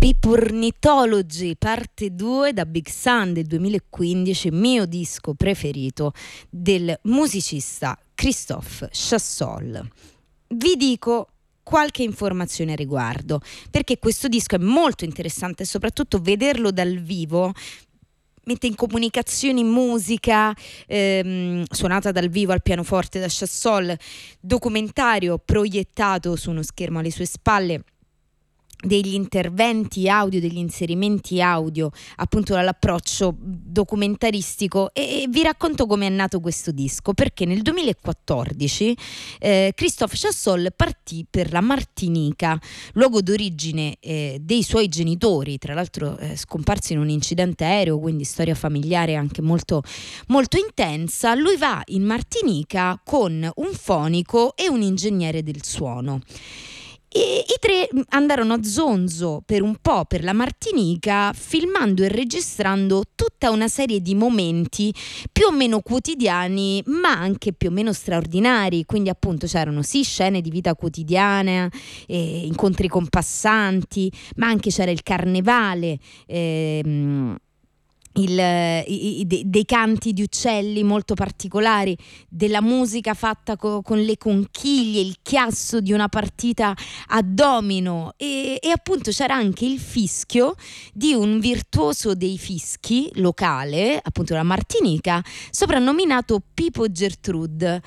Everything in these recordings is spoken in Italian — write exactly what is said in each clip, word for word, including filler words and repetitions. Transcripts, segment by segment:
Pipurnitology parte due da Big Sun del duemilaquindici, mio disco preferito del musicista Christophe Chassol. Vi dico qualche informazione a riguardo, perché questo disco è molto interessante e soprattutto vederlo dal vivo mette in comunicazione musica ehm, suonata dal vivo al pianoforte da Chassol, documentario proiettato su uno schermo alle sue spalle, degli interventi audio, degli inserimenti audio, appunto dall'approccio documentaristico. E, e vi racconto come è nato questo disco, perché nel duemilaquattordici eh, Christophe Chassol partì per la Martinica, luogo d'origine eh, dei suoi genitori, tra l'altro eh, scomparsi in un incidente aereo, quindi storia familiare anche molto, molto intensa. Lui va in Martinica con un fonico e un ingegnere del suono. E i tre andarono a zonzo per un po' per la Martinica, filmando e registrando tutta una serie di momenti più o meno quotidiani, ma anche più o meno straordinari. Quindi appunto c'erano sì scene di vita quotidiana, eh, incontri con passanti, ma anche c'era il carnevale, ehm, Il, i, i, dei canti di uccelli molto particolari, della musica fatta co, con le conchiglie, il chiasso di una partita a domino e, e appunto c'era anche il fischio di un virtuoso dei fischi locale, appunto la Martinica, soprannominato Pipo Gertrude,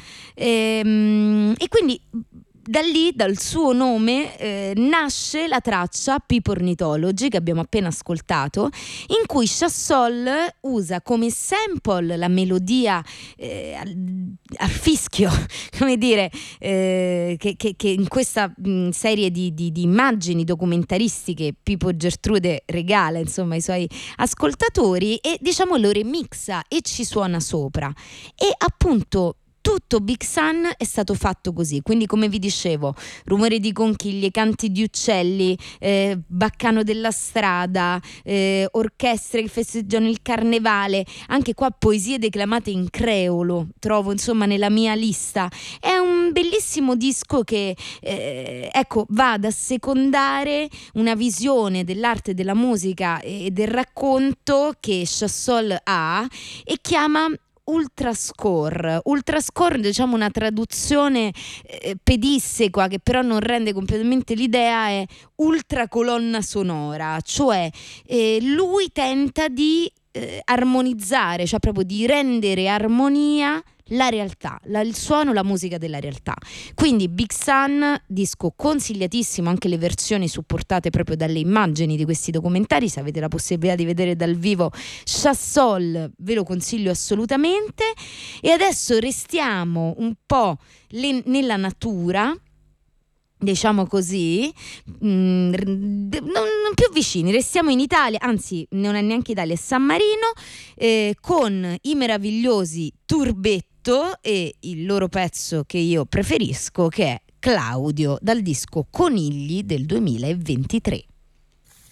e, e quindi da lì, dal suo nome, eh, nasce la traccia Pipurnitology che abbiamo appena ascoltato, in cui Chassol usa come sample la melodia eh, al, al fischio, come dire, eh, che, che, che in questa mh, serie di, di, di immagini documentaristiche Pipo Gertrude regala insomma ai suoi ascoltatori, e diciamo lo remixa e ci suona sopra. E appunto tutto Big Sun è stato fatto così, quindi come vi dicevo, rumore di conchiglie, canti di uccelli, eh, baccano della strada, eh, orchestre che festeggiano il carnevale, anche qua poesie declamate in creolo, trovo insomma nella mia lista. È un bellissimo disco che eh, ecco va ad assecondare una visione dell'arte, della musica e del racconto che Chassol ha e chiama Ultrascore. Ultrascore, diciamo una traduzione eh, pedissequa che però non rende completamente l'idea, è ultracolonna sonora, cioè eh, lui tenta di eh, armonizzare, cioè proprio di rendere armonia la realtà, la, il suono, la musica della realtà. Quindi Big Sun, disco consigliatissimo, anche le versioni supportate proprio dalle immagini di questi documentari. Se avete la possibilità di vedere dal vivo Chassol ve lo consiglio assolutamente. E adesso restiamo un po' le, nella natura, diciamo così, mh, non, non più vicini, restiamo in Italia, anzi non è neanche Italia, è San Marino, eh, con i meravigliosi Turbetto e il loro pezzo che io preferisco, che è Claudio, dal disco Conigli del duemilaventitré.